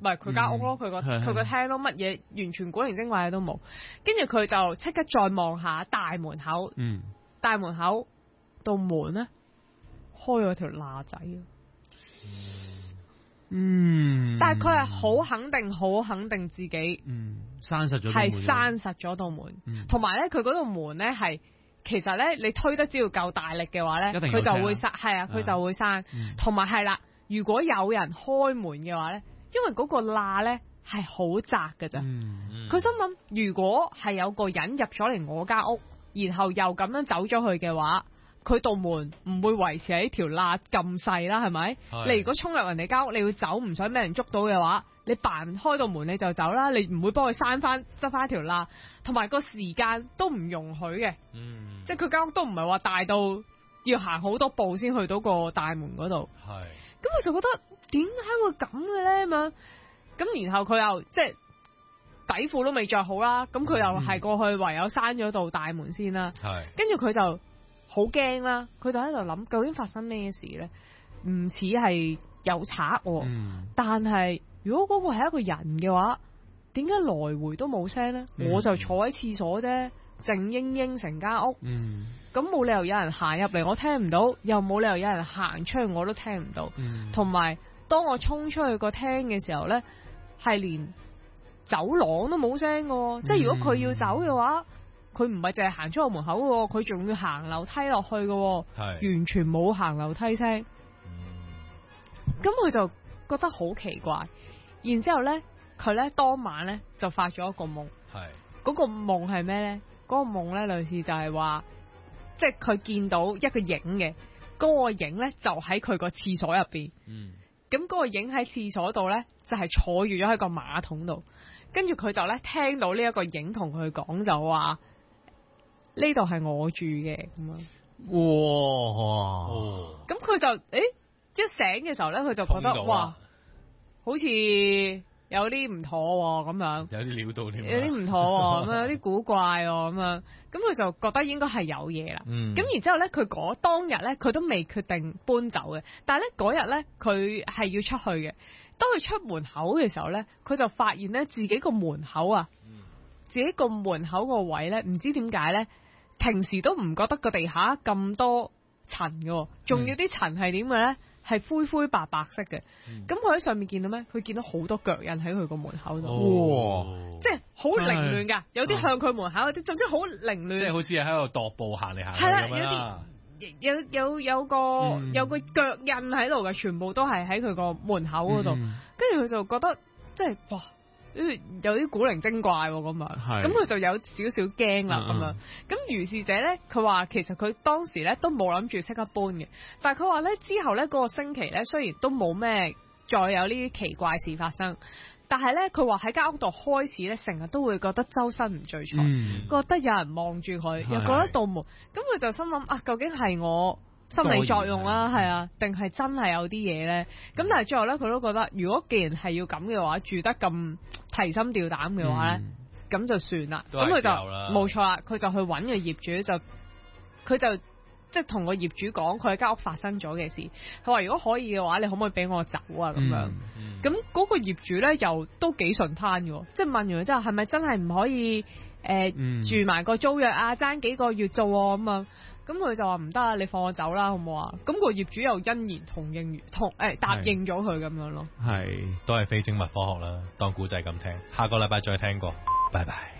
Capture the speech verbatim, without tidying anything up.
係佢間屋咯，佢個佢個廳咯，乜嘢完全古靈精怪嘅都冇。跟住佢就即刻再望下大門口， 嗯， 大門口道門咧開咗條罅仔。 嗯， 但係佢係好肯定，好肯定自己， 嗯，閂實咗， 係閂實咗道門，同埋咧佢嗰道門咧係，其實咧你推得只要夠大力嘅話咧，佢就會閂，係啊，佢就會閂，同埋係啦，如果有人開門嘅話咧，因為嗰個罅咧係好窄㗎咋，佢、嗯嗯、心諗如果係有個人入咗嚟我間屋，然後又咁樣走咗去嘅話。佢道門唔會維持喺條罅咁細啦，係咪？你如果衝入人哋間屋，你要走，唔想俾人捉到嘅話，你扮開道門你就走啦，你唔會幫佢閂翻、執翻條罅，同埋個時間都唔容許嘅。嗯，即係佢間屋都唔係話大到要行好多步先去到個大門嗰度。係，咁我就覺得點解會咁嘅咧？咁樣，咁然後佢又即係底褲都未着好啦，咁佢又係過去唯有閂咗道大門先啦。係，跟住佢就。好驚啦！佢就喺度諗，究竟發生咩事咧？唔似係有賊，嗯、但係如果嗰個係一個人嘅話，點解來回都冇聲咧？嗯、我就坐喺廁所啫，靜英英成間屋，咁冇、嗯、理由有人行入嚟，我聽唔到，又冇理由有人行出去，我都聽唔到。同埋、嗯，當我衝出去個廳嘅時候咧，係連走廊都冇聲嘅，嗯、即係如果佢要走嘅話。佢唔係淨係行出個門口嘅，佢仲要行樓梯落去嘅，完全冇行樓梯聲。咁佢、嗯、就覺得好奇怪。然之後咧，佢咧當晚咧就發咗一個夢。係嗰個夢係咩咧？嗰個夢咧類似就係話，即係佢見到一個影嘅，嗰個影咧就喺佢個廁所入邊。嗯，咁嗰個影喺廁所度咧，就係坐住咗喺個馬桶度。跟住佢就咧聽到呢一個影同佢講就話。呢度係我住嘅咁啊！哇！咁佢就誒一醒嘅時候咧，佢就覺得哇，好似有啲唔妥咁樣， 有啲料到添， 有啲唔妥咁樣，有啲古怪咁樣。咁佢就覺得應該係有嘢啦。咁、嗯、然之後咧，佢嗰當日咧，佢都未決定搬走嘅。但係咧嗰日咧，佢係要出去嘅。當佢出門口嘅時候咧，佢就發現咧自己個門口啊，嗯、自己個門口個位咧，唔知點解咧。平時都唔覺得個地下咁多塵嘅，仲要啲塵係點嘅咧？係灰灰白白色嘅。咁佢喺上面見到咩？佢見到好多腳印喺佢個門口度。哇！即係好凌亂噶，有啲向佢門口，有啲總之好凌亂。即係好似喺度踱步行嚟行去咁啦。有啲有有有個、嗯、有個腳印喺度嘅，全部都係喺佢個門口嗰度。跟住佢就覺得即係哇！有啲古靈精怪咁樣，咁佢就有少少驚啦咁樣。咁如是者咧，佢話其實佢當時咧都冇諗住即刻搬嘅，但係佢話咧之後咧嗰個星期咧，雖然都冇咩再有呢啲奇怪事發生，但係咧佢話喺間屋度開始咧，成日都會覺得周身唔聚財，嗯、覺得有人望住佢，又覺得道門，咁佢就心諗啊，究竟係我心理作用啦，係啊，定係真係有啲嘢咧？咁但係最後咧，佢都覺得，如果既然係要咁嘅話，住得咁提心吊膽嘅話咧，咁、嗯、就算啦。咁佢就冇錯啦，佢就去揾個業主，就佢就即係同個業主講佢喺間屋發生咗嘅事。佢話如果可以嘅話，你可唔可以俾我走啊？咁樣，咁嗰、嗯嗯、個業主咧又都幾順攤嘅，即係問完之後係咪真係唔可以誒、呃嗯、住埋個租約啊？爭幾個月做咁啊？咁佢就話唔得啊，你放我走啦，好唔好啊？咁個業主又欣然同應同誒、欸、答應咗佢咁樣咯。 係，都係非精密科學啦，當古仔咁聽。下個禮拜再聽過，拜拜。